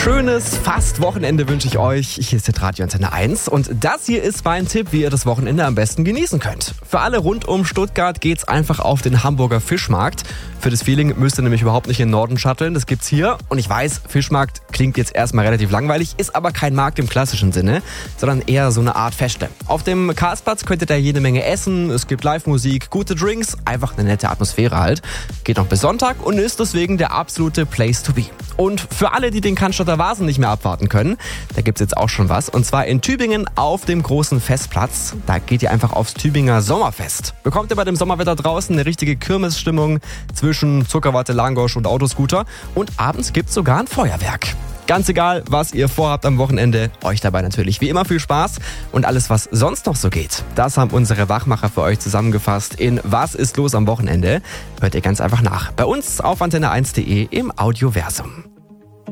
Schönes Fast-Wochenende wünsche ich euch. Hier ist der Radio Antenne 1 und das hier ist mein Tipp, wie ihr das Wochenende am besten genießen könnt. Für alle rund um Stuttgart geht's einfach auf den Hamburger Fischmarkt. Für das Feeling müsst ihr nämlich überhaupt nicht in den Norden shutteln, das gibt's hier. Und ich weiß, Fischmarkt klingt jetzt erstmal relativ langweilig, ist aber kein Markt im klassischen Sinne, sondern eher so eine Art Feste. Auf dem Karlsplatz könnt ihr da jede Menge essen, es gibt Live-Musik, gute Drinks, einfach eine nette Atmosphäre halt. Geht noch bis Sonntag und ist deswegen der absolute Place to be. Und für alle, die den Cannstatter Vasen nicht mehr abwarten können, da gibt's jetzt auch schon was. Und zwar in Tübingen auf dem großen Festplatz. Da geht ihr einfach aufs Tübinger Sommerfest. Bekommt ihr bei dem Sommerwetter draußen eine richtige Kirmesstimmung zwischen Zuckerwatte, Langosch und Autoscooter. Und abends gibt's sogar ein Feuerwerk. Ganz egal, was ihr vorhabt am Wochenende, euch dabei natürlich wie immer viel Spaß. Und alles, was sonst noch so geht, das haben unsere Wachmacher für euch zusammengefasst in Was ist los am Wochenende? Hört ihr ganz einfach nach. Bei uns auf antenne1.de im Audioversum.